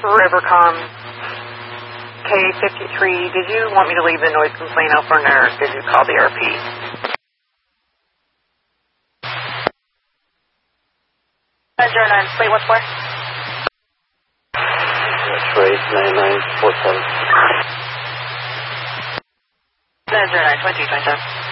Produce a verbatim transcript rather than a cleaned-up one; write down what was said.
Rivercom K fifty-three, did you want me to leave the noise complaint open or did you call the R P? zero nine, wait, what's more? That's right, nine nine four seven. zero nine, twenty, twenty-seven.